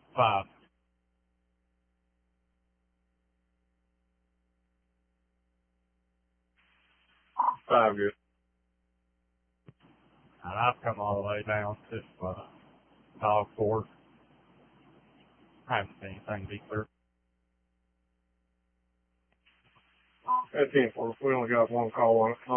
5. Five good. And I've come all the way down to dog 4. I haven't seen anything be clear. At 10-4. We only got one call on it.